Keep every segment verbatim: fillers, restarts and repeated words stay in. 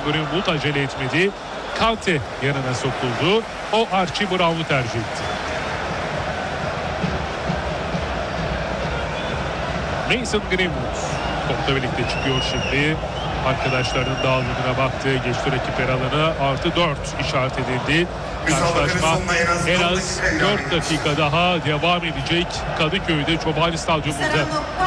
Greenwood acele etmedi. Kante yanına sokuldu. O Archie Brown'u tercih etti. Mason Greenwood topla birlikte çıkıyor şimdi. Arkadaşlarının dağılımına baktı. Geçti rakipler alanı. Artı dört işaret edildi. Karşılaşma en az dört dakika daha devam edecek. Kadıköy'de Çobani Stadyumunda.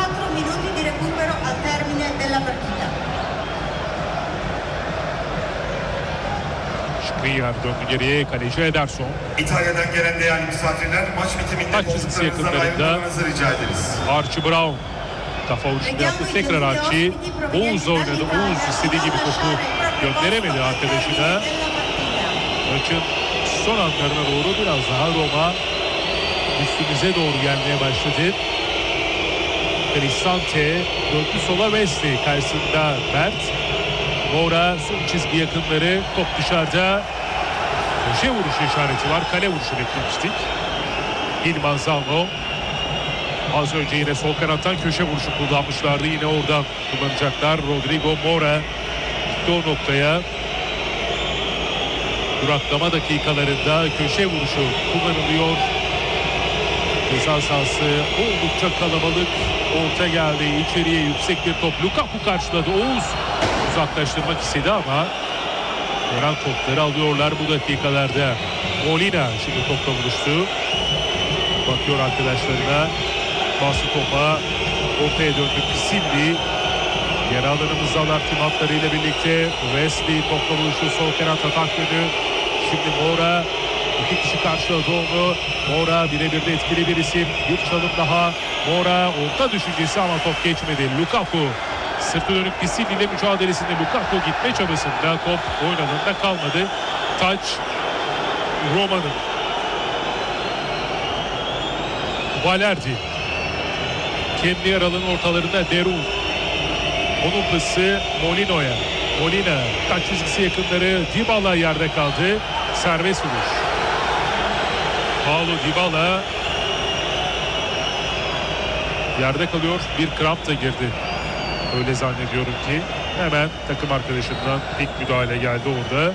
Skriniar döndü geriye. Kaleci Ederson. İtalya'dan gelen değerli misafirler, maç bitiminde koltuklarınızdan ayrılmanızı rica ederiz. Archie Brown kafa vuruşunu yaptı. Tekrar Archie. Oğuz oynadı. Oğuz istediği gibi topu gönderemedi arkadaşına. Maçın son anlarına doğru biraz daha Roma üstümüze doğru gelmeye başladı. Cristante döndü sola, Wesley karşısında Mert. Moura son çizgi yakınları, top dışarıda. Köşe vuruşu işareti var. Kale vuruşu beklemiştik. İlman Zalmo. Az önce yine sol kanattan köşe vuruşu kullanmışlardı. Yine oradan kullanacaklar. Rodrigo Moura gitti o noktaya. Duraklama dakikalarında köşe vuruşu kullanılıyor. Ceza sahası oldukça kalabalık. Orta geldi. İçeriye yüksek bir top. Lukaku karşıladı. Oğuz uzaklaştırmak istedi ama Gören topları alıyorlar bu dakikalarda. Molina şimdi topla buluştu. Bakıyor arkadaşlarına. Bastı topa. Ortaya döndü. Pisilli. Yer alanımızda alan tüm hatlarıyla birlikte. Wesley topla buluştu. Sol kanat atak yönü. Şimdi Moura. İki kişi karşıladı onu. Moura birebir de etkili bir isim. Bir çalım daha. Moura orta düşüncesi ama top geçmedi. Lukaku. Sırtı dönük Pisilli ile mücadelesinde Lukaku gitme çabasında top oynanında kalmadı. Taç Roma'nın. Valerdi. Kendi yer alanın ortalarında Derun. Onun pası Molino'ya. Molina taç çizgisi yakınları. Dybala yerde kaldı. Serbest vuruş. Paulo Dybala yerde kalıyor. Bir kramp da girdi. Öyle zannediyorum ki. Hemen takım arkadaşından ilk müdahale geldi orada.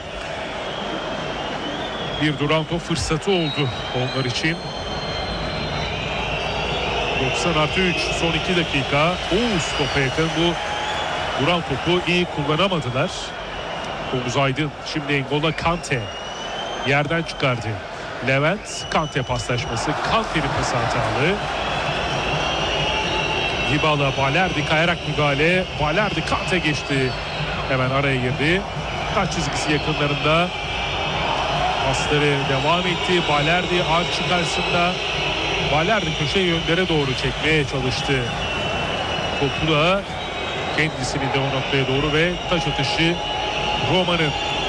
Bir duran top fırsatı oldu onlar için. doksan artı üç son iki dakika. Oğuz topa yakın, bu duran topu iyi kullanamadılar. Oğuz Aydın şimdi N'Golo Kante yerden çıkardı. Levent Kante paslaşması. Kante'nin pası hatalı. Dybala, Valerdi kayarak müdahale. Valerdi Kante geçti. Hemen araya girdi. Taç çizgisi yakınlarında. Pasları devam etti. Valerdi Archie karşısında. Valerdi köşe yönlere doğru çekmeye çalıştı. Topu da kendisini de o noktaya doğru ve taç atışı Roma'nın.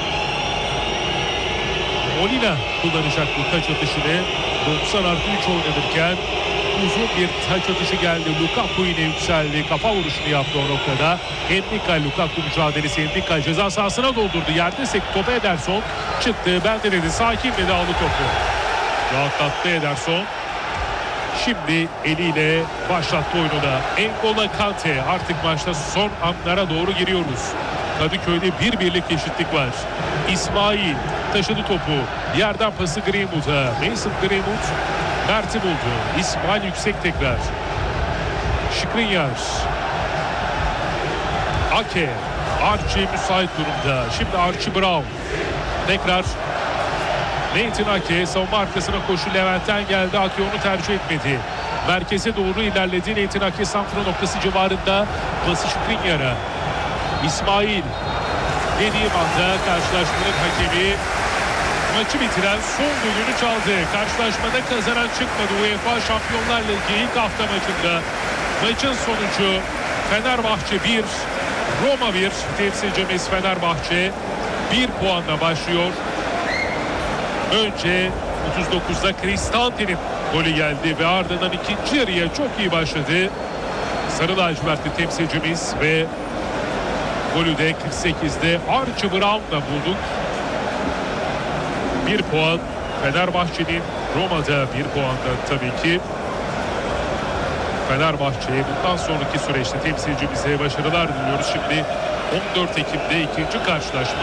Molina kullanacak bu taç atışını. doksan artı üç oynanırken uzun bir taç atışı geldi. Lukaku yine yükseldi. Kafa vuruşunu yaptı o noktada. Endika Lukaku mücadelesi. Endika ceza sahasına doldurdu. Yerde sekti topu, Ederson çıktı. Ben de dedi sakin dedi, aldı topu. Rahatlattı Ederson. Şimdi eliyle başlattı oyununa. N'Golo Kante, artık maçta son anlara doğru giriyoruz. Kadıköy'de bir birlik eşitlik var. İsmail taşıdı topu. Yerden pası Greenwood'a. Mason Greenwood Mert'i buldu. İsmail yüksek tekrar. Skriniar. Ake. Archie müsait durumda. Şimdi Archie Brown. Tekrar Nathan Ake savunma arkasına koşu Levent'ten geldi. Ake onu tercih etmedi. Merkeze doğru ilerledi. Nathan Ake santra noktası civarında. Pası Skriniar'a. İsmail. Dediğim anda karşılaşmanın hakemi maçı bitiren son düdüğünü çaldı. Karşılaşmada kazanan çıkmadı. UEFA Şampiyonlar Ligi ilk hafta maçında. Maçın sonucu Fenerbahçe bir, Roma bir. Temsilcimiz Fenerbahçe bir puanla başlıyor. Önce otuz dokuzda Cristante'nin golü geldi ve ardından ikinci yarıya çok iyi başladı sarı lacivertli temsilcimiz ve golü de kırk sekizde Archie Brown'la bulduk. Bir puan Fenerbahçe'nin, Roma'da bir puan da tabii ki Fenerbahçe'ye. Bundan sonraki süreçte temsilcimize başarılar diliyoruz. Şimdi on dört Ekim'de ikinci karşılaşma.